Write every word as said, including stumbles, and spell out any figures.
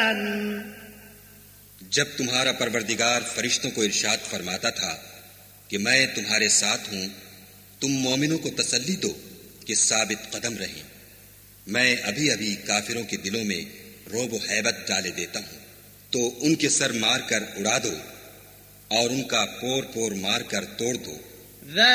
जब तुम्हारा परवरदिगार फरिश्तों को इरशाद फरमाता था कि मैं तुम्हारे साथ हूं, तुम मोमिनों को तसल्ली दो कि साबित कदम रहें। मैं अभी अभी काफिरों के दिलों में रोब व हैबत डाले देता हूं, तो उनके सर मार कर उड़ा दो और उनका पोर पोर मार कर तोड़ दो।